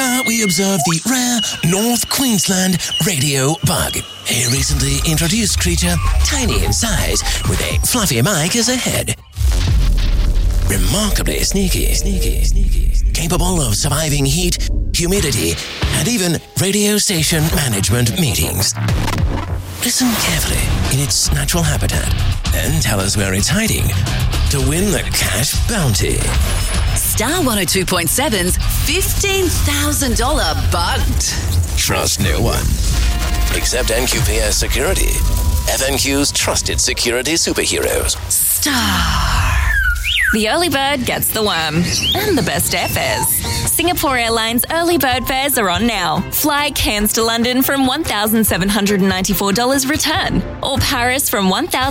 Star, we observe the rare North Queensland radio bug. A recently introduced creature, tiny in size, with a fluffy mic as a head. Remarkably sneaky, capable of surviving heat, humidity, and even radio station management meetings. Listen carefully in its natural habitat and tell us where it's hiding to win the cash bounty. Star 102.7's $15,000 bugged. Trust no one. Except NQPS Security. FNQ's trusted security superheroes. Star. The early bird gets the worm and the best airfares. Singapore Airlines early bird fares are on now. Fly Cairns to London from $1,794 return, or Paris from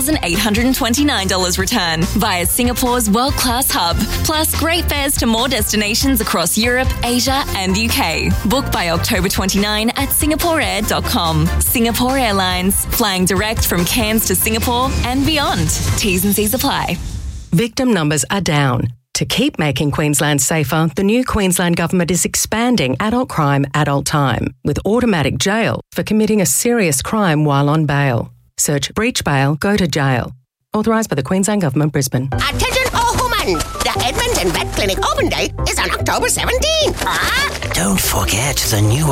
$1,829 return via Singapore's world-class hub. Plus great fares to more destinations across Europe, Asia and UK. Book by October 29 at singaporeair.com. Singapore Airlines, flying direct from Cairns to Singapore and beyond. T's and C's apply. Victim numbers are down. To keep making Queensland safer, the new Queensland Government is expanding adult crime, adult time, with automatic jail for committing a serious crime while on bail. Search breach bail, go to jail. Authorised by the Queensland Government, Brisbane. Attention all women! The Edmonton Vet Clinic open day is on October 17th. Don't forget the new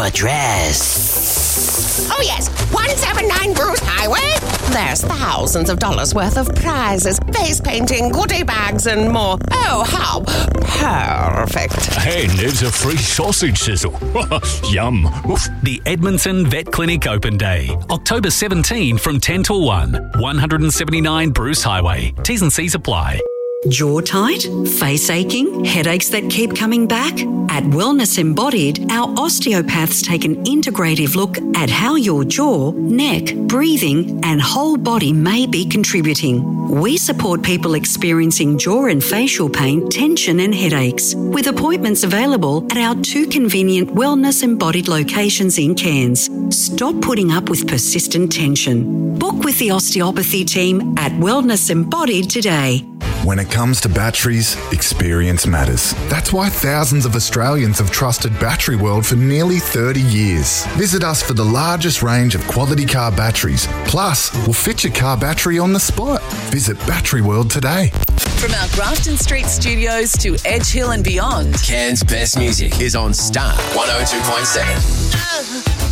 address. Oh yes, 179 Bruce Highway. There's thousands of dollars worth of prizes, face painting, goodie bags and more. Oh, how perfect. And there's a free sausage sizzle. Yum. Oof. The Edmonton Vet Clinic Open Day, October 17 from 10 till 1, 179 Bruce Highway. T's and C's apply. Jaw tight? Face aching? Headaches that keep coming back? At Wellness Embodied, our osteopaths take an integrative look at how your jaw, neck, breathing, and whole body may be contributing. We support people experiencing jaw and facial pain, tension, and headaches, with appointments available at our 2 convenient Wellness Embodied locations in Cairns. Stop putting up with persistent tension. Book with the osteopathy team at Wellness Embodied today. When it comes to batteries, experience matters. That's why thousands of Australians have trusted Battery World for nearly 30 years. Visit us for the largest range of quality car batteries. Plus, we'll fit your car battery on the spot. Visit Battery World today. From our Grafton Street studios to Edge Hill and beyond, Cairns' best music is on Star 102.7.